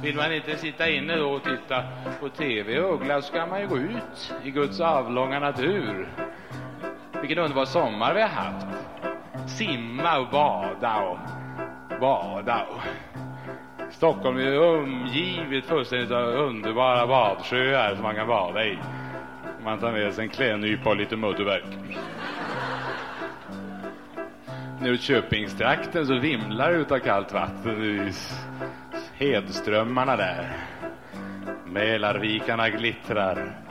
Vill man inte sitta inne då och titta på tv och uggla, så ska man ju gå ut i Guds avlånga natur. Vilken underbar sommar vi har haft. Simma och bada. Stockholm är omgivet fullständigt av underbara badsjöar som man kan bada i. Man tar med sig en klädnypa och lite mudderverk. Nu i Köpingstrakten så vimlar ut av kallt vatten i Hedströmmarna där. Mälarvikarna glittrar.